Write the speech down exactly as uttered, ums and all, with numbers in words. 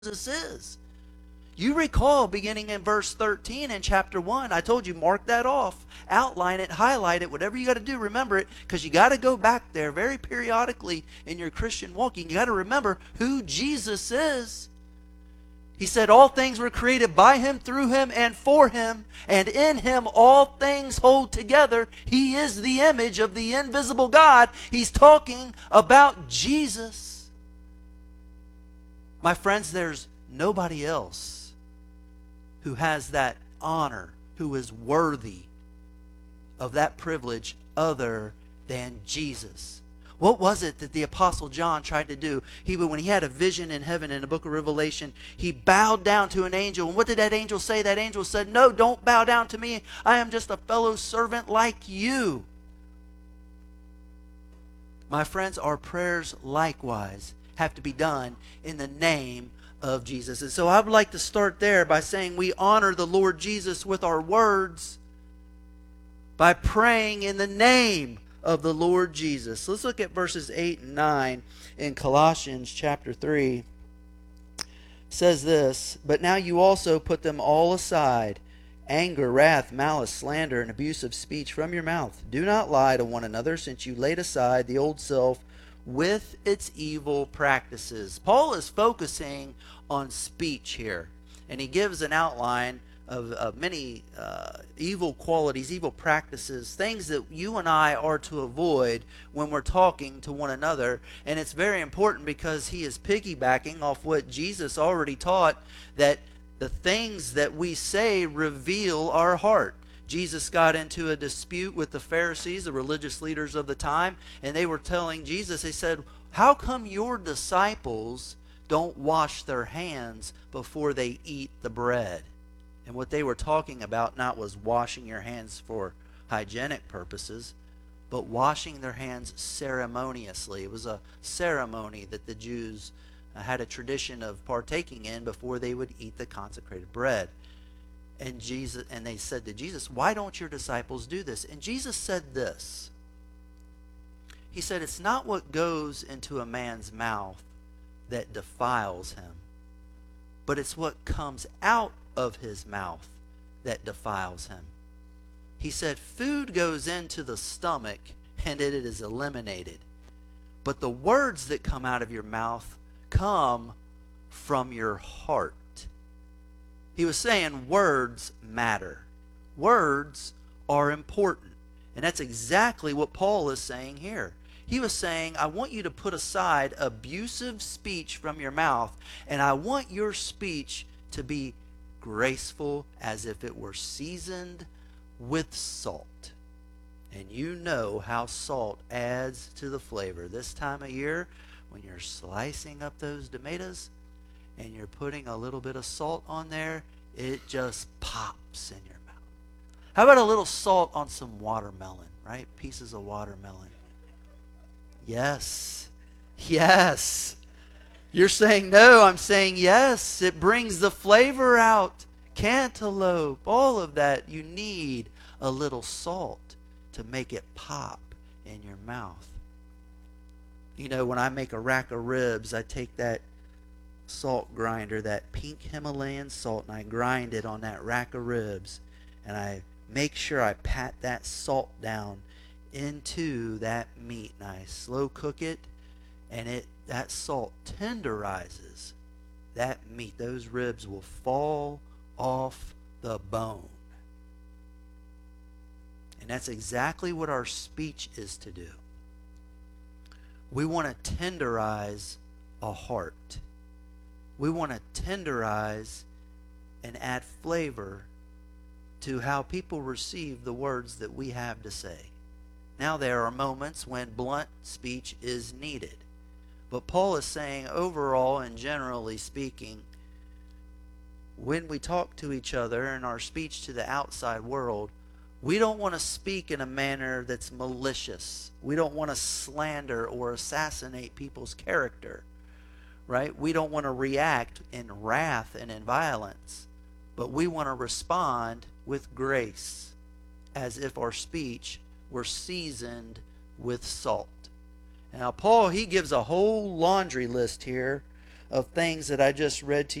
Jesus is. You recall beginning in verse thirteen in chapter one, I told you mark that off, outline it, highlight it, whatever you got to do, remember it, because you got to go back there very periodically in your Christian walking. You got to remember who Jesus is. He said all things were created by him, through him, and for him, and in him all things hold together. He is the image of the invisible God. He's talking about Jesus. My friends, there's nobody else who has that honor, who is worthy of that privilege other than Jesus. What was it that the Apostle John tried to do? He, when he had a vision in heaven in the book of Revelation, he bowed down to an angel. And what did that angel say? That angel said, "No, don't bow down to me. I am just a fellow servant like you." My friends, our prayers likewise have to be done in the name of Jesus. And so I would like to start there by saying we honor the Lord Jesus with our words by praying in the name of the Lord Jesus. Let's look at verses eight and nine in Colossians chapter three. It says this, "But now you also put them all aside, anger, wrath, malice, slander, and abusive speech from your mouth. Do not lie to one another, since you laid aside the old self with its evil practices." Paul is focusing on speech here, and he gives an outline of, of many uh, evil qualities, evil practices, things that you and I are to avoid when we're talking to one another. And it's very important because he is piggybacking off what Jesus already taught, that the things that we say reveal our heart. Jesus got into a dispute with the Pharisees, the religious leaders of the time, and they were telling Jesus, they said, "How come your disciples don't wash their hands before they eat the bread?" And what they were talking about not was washing your hands for hygienic purposes, but washing their hands ceremoniously. It was a ceremony that the Jews uh, had a tradition of partaking in before they would eat the consecrated bread. And Jesus, and they said to Jesus, "Why don't your disciples do this?" And Jesus said this. He said, "It's not what goes into a man's mouth that defiles him, but it's what comes out of his mouth that defiles him." He said, "Food goes into the stomach and it is eliminated, but the words that come out of your mouth come from your heart." He was saying words matter. Words are important. And that's exactly what Paul is saying here. He was saying, I want you to put aside abusive speech from your mouth, and I want your speech to be graceful as if it were seasoned with salt. And you know how salt adds to the flavor. This time of year, when you're slicing up those tomatoes, and you're putting a little bit of salt on there, it just pops in your mouth. How about a little salt on some watermelon, right? Pieces of watermelon. Yes. Yes. You're saying no, I'm saying yes. It brings the flavor out. Cantaloupe, all of that. You need a little salt to make it pop in your mouth. You know, when I make a rack of ribs, I take that salt grinder, that pink Himalayan salt, and I grind it on that rack of ribs, and I make sure I pat that salt down into that meat, and I slow cook it, and it that salt tenderizes that meat. Those ribs will fall off the bone. And that's exactly what our speech is to do. We want to tenderize a heart. We want to tenderize and add flavor to how people receive the words that we have to say. Now, there are moments when blunt speech is needed. But Paul is saying, overall and generally speaking, when we talk to each other in our speech to the outside world, we don't want to speak in a manner that's malicious. We don't want to slander or assassinate people's character. Right? We don't want to react in wrath and in violence, but we want to respond with grace, as if our speech were seasoned with salt. Now, Paul, he gives a whole laundry list here of things that I just read to you.